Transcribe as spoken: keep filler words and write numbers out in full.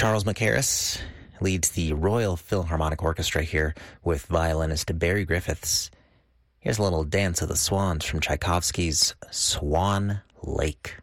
Charles Mackerras leads the Royal Philharmonic Orchestra here with violinist Barry Griffiths. Here's a little Dance of the Swans from Tchaikovsky's Swan Lake.